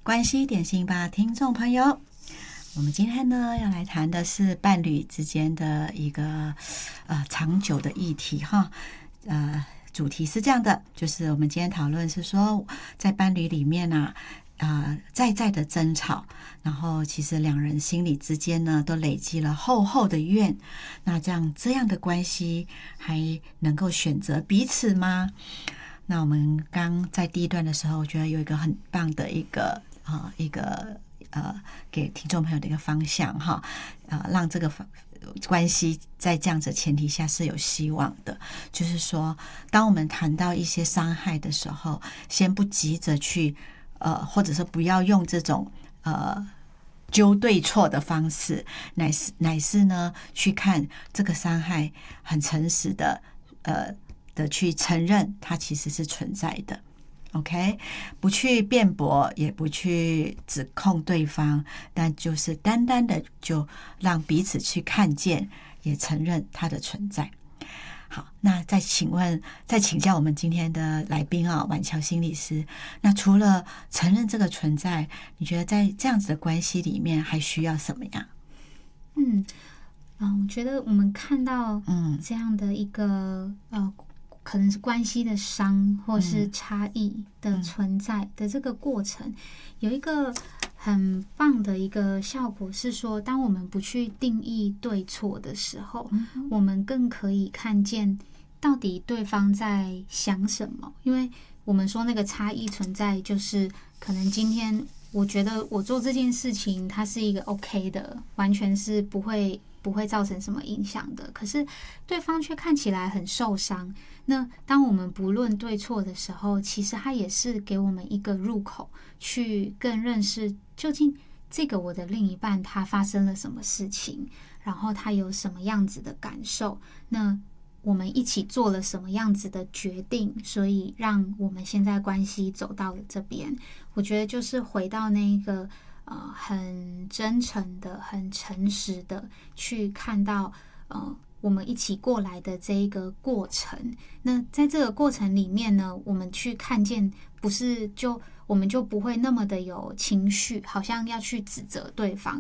关系点心吧，听众朋友，我们今天呢要来谈的是伴侣之间的一个长久的议题哈。主题是这样的，就是我们今天讨论是说，在伴侣里面啊，在的争吵，然后其实两人心里之间呢都累积了厚厚的怨，那这样的关系还能够选择彼此吗？那我们刚在第一段的时候，我觉得有一个很棒的一个给听众朋友的一个方向哈，让这个关系在这样子的前提下是有希望的。就是说，当我们谈到一些伤害的时候，先不急着去或者说不要用这种纠对错的方式，乃是呢去看这个伤害，很诚实的去承认它其实是存在的。OK， 不去辩驳，也不去指控对方，但就是单单的就让彼此去看见，也承认它的存在。好，那再请教我们今天的来宾啊，婉乔心理师。那除了承认这个存在，你觉得在这样子的关系里面还需要什么样？ 我觉得我们看到这样的一个可能是关系的伤或是差异的存在的这个过程，有一个很棒的一个效果是说，当我们不去定义对错的时候，我们更可以看见到底对方在想什么。因为我们说那个差异存在，就是可能今天我觉得我做这件事情它是一个 OK 的，完全是不会造成什么影响的，可是对方却看起来很受伤。那当我们不论对错的时候，其实它也是给我们一个入口，去更认识究竟这个我的另一半他发生了什么事情，然后他有什么样子的感受，那我们一起做了什么样子的决定，所以让我们现在关系走到了这边。我觉得就是回到那个很真诚的、很诚实的去看到我们一起过来的这一个过程。那在这个过程里面呢，我们去看见，不是我们就不会那么的有情绪，好像要去指责对方。